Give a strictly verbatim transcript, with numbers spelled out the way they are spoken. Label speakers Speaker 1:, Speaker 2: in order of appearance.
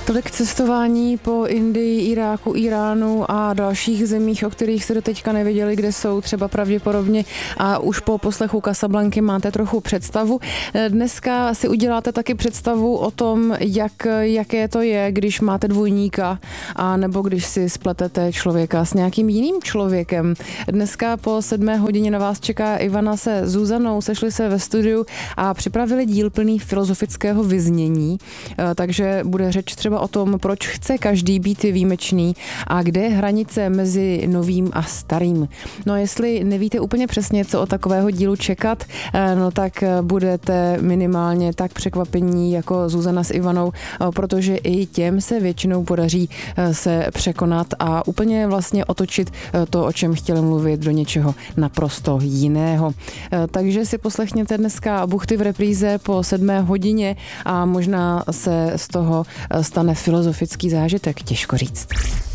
Speaker 1: Tolik cestování po Indii, Iráku, Iránu a dalších zemích, o kterých jste doteďka nevěděli, kde jsou třeba pravděpodobně, a už po poslechu Casablanky máte trochu představu. Dneska si uděláte taky představu o tom, jak, jaké to je, když máte dvojníka, a nebo když si spletete člověka s nějakým jiným člověkem. Dneska po sedmé hodině na vás čeká Ivana se Zuzanou, sešli se ve studiu a připravili díl plný filozofického vyznění, takže bude řeč třeba o tom, proč chce každý být výjimečný a kde je hranice mezi novým a starým. No a jestli nevíte úplně přesně, co od takového dílu čekat, no tak budete minimálně tak překvapení jako Zuzana s Ivanou, protože i těm se většinou podaří se překonat a úplně vlastně otočit to, o čem chtěli mluvit, do něčeho naprosto jiného. Takže si poslechněte dneska Buchty v repríze po sedmé hodině a možná se z toho stane filozofický zážitek, těžko říct.